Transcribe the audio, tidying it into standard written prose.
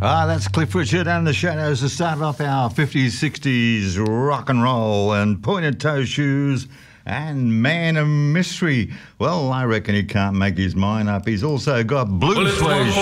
That's Cliff Richard and the Shadows to start off our 50s, 60s rock and roll and pointed toe shoes and Man of Mystery. Well, I reckon he can't make his mind up. He's also got Blue Suede